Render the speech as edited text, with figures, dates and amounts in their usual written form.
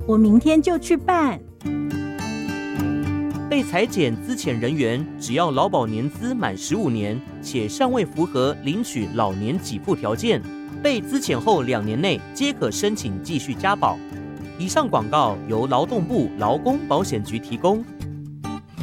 我明天就去办。 被裁减资遣人员，只要劳保年资满15年，且尚未符合领取老年给付条件，被资遣后2年内皆可申请继续加保。以上广告由劳动部劳工保险局提供。